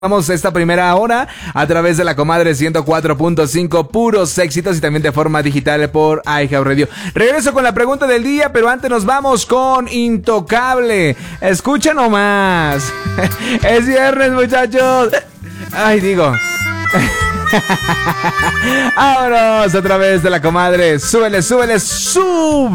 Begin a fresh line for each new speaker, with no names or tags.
Vamos esta primera hora a través de la Comadre 104.5, puros éxitos y también de forma digital por iHeartRadio. Regreso con la pregunta del día, pero antes nos vamos con Intocable. Escucha nomás. Es viernes, muchachos. Ay, digo. Vámonos a través de la Comadre. Súbele, súbele, sube.